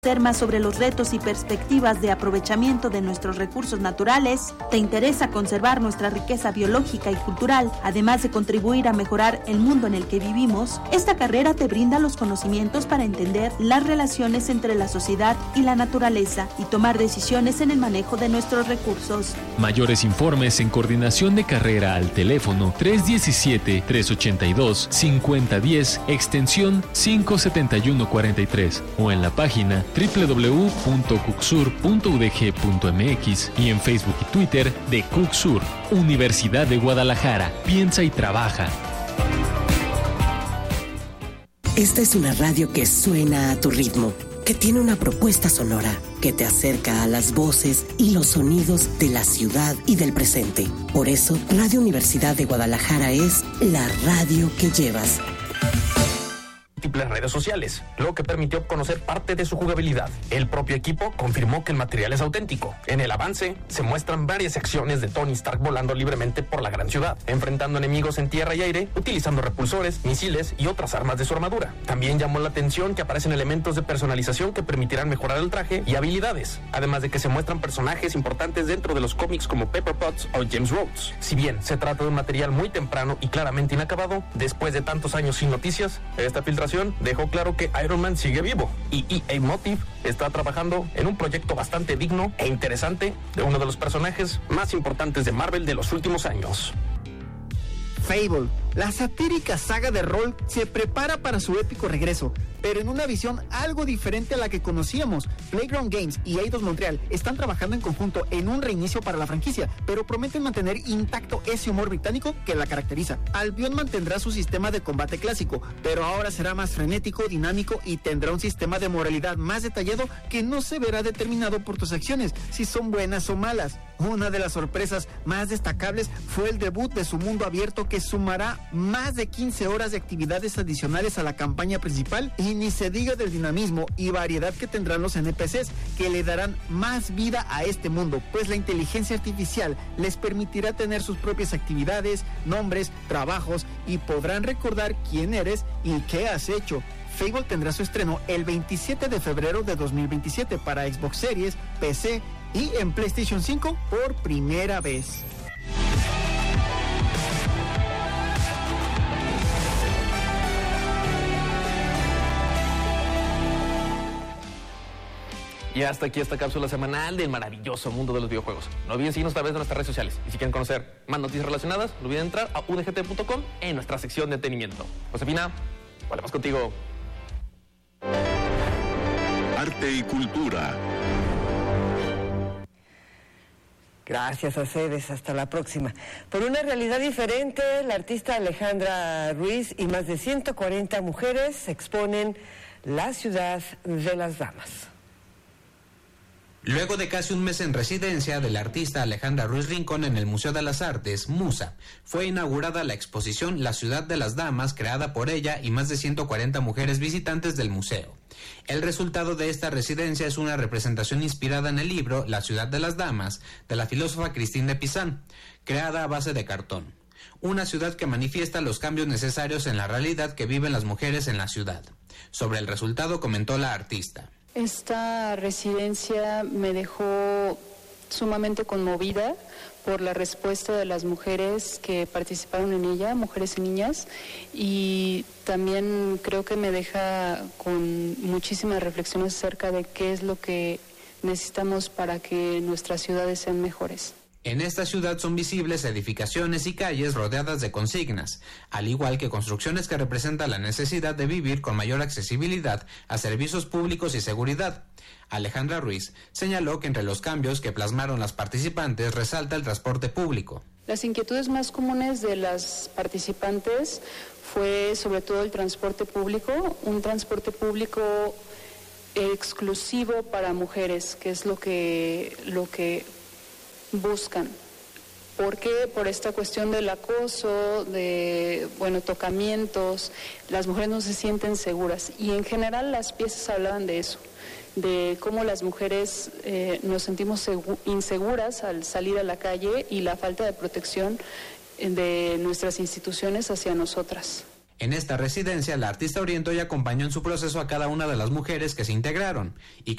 Conocer más sobre los retos y perspectivas de aprovechamiento de nuestros recursos naturales, te interesa conservar nuestra riqueza biológica y cultural, además de contribuir a mejorar el mundo en el que vivimos, esta carrera te brinda los conocimientos para entender las relaciones entre la sociedad y la naturaleza y tomar decisiones en el manejo de nuestros recursos. Mayores informes en coordinación de carrera al teléfono 317-382-5010, extensión 57143 o en la página www.cucsur.udg.mx y en Facebook y Twitter de Cucsur, Universidad de Guadalajara. Piensa y trabaja. Esta es una radio que suena a tu ritmo, que tiene una propuesta sonora que te acerca a las voces y los sonidos de la ciudad y del presente. Por eso, Radio Universidad de Guadalajara es la radio que llevas. Múltiples redes sociales, lo que permitió conocer parte de su jugabilidad. El propio equipo confirmó que el material es auténtico. En el avance se muestran varias secciones de Tony Stark volando libremente por la gran ciudad, enfrentando enemigos en tierra y aire, utilizando repulsores, misiles y otras armas de su armadura. También llamó la atención que aparecen elementos de personalización que permitirán mejorar el traje y habilidades, además de que se muestran personajes importantes dentro de los cómics como Pepper Potts o James Rhodes. Si bien se trata de un material muy temprano y claramente inacabado, después de tantos años sin noticias, esta filtración dejó claro que Iron Man sigue vivo y EA Motive está trabajando en un proyecto bastante digno e interesante de uno de los personajes más importantes de Marvel de los últimos años. Fable, la satírica saga de rol, se prepara para su épico regreso, pero en una visión algo diferente a la que conocíamos. Playground Games y Eidos Montreal están trabajando en conjunto en un reinicio para la franquicia, pero prometen mantener intacto ese humor británico que la caracteriza. Albion mantendrá su sistema de combate clásico, pero ahora será más frenético, dinámico y tendrá un sistema de moralidad más detallado que no se verá determinado por tus acciones, si son buenas o malas. Una de las sorpresas más destacables fue el debut de su mundo abierto, que sumará más de 15 horas de actividades adicionales a la campaña principal, y ni se diga del dinamismo y variedad que tendrán los NPCs, que le darán más vida a este mundo, pues la inteligencia artificial les permitirá tener sus propias actividades, nombres, trabajos, y podrán recordar quién eres y qué has hecho. Fable tendrá su estreno el 27 de febrero de 2027 para Xbox Series, PC y en PlayStation 5 por primera vez. Y hasta aquí esta cápsula semanal del maravilloso mundo de los videojuegos. No olviden seguirnos a través de nuestras redes sociales. Y si quieren conocer más noticias relacionadas, no olviden entrar a udgt.com en nuestra sección de entretenimiento. Josefina, volvemos contigo. Arte y cultura. Gracias a ustedes, hasta la próxima. Por una realidad diferente, la artista Alejandra Ruiz y más de 140 mujeres exponen la ciudad de las damas. Luego de casi un mes en residencia de la artista Alejandra Ruiz Rincón en el Museo de las Artes, Musa, fue inaugurada la exposición La Ciudad de las Damas, creada por ella y más de 140 mujeres visitantes del museo. El resultado de esta residencia es una representación inspirada en el libro La Ciudad de las Damas, de la filósofa Christine de Pizan, creada a base de cartón. Una ciudad que manifiesta los cambios necesarios en la realidad que viven las mujeres en la ciudad. Sobre el resultado comentó la artista. Esta residencia me dejó sumamente conmovida por la respuesta de las mujeres que participaron en ella, mujeres y niñas, y también creo que me deja con muchísimas reflexiones acerca de qué es lo que necesitamos para que nuestras ciudades sean mejores. En esta ciudad son visibles edificaciones y calles rodeadas de consignas, al igual que construcciones que representan la necesidad de vivir con mayor accesibilidad a servicios públicos y seguridad. Alejandra Ruiz señaló que entre los cambios que plasmaron las participantes resalta el transporte público. Las inquietudes más comunes de las participantes fue sobre todo el transporte público, un transporte público exclusivo para mujeres, que es lo que buscan. ¿Por qué? Por esta cuestión del acoso, de, tocamientos, las mujeres no se sienten seguras. Y en general las piezas hablaban de eso, de cómo las mujeres nos sentimos inseguras al salir a la calle y la falta de protección de nuestras instituciones hacia nosotras. En esta residencia, la artista orientó y acompañó en su proceso a cada una de las mujeres que se integraron y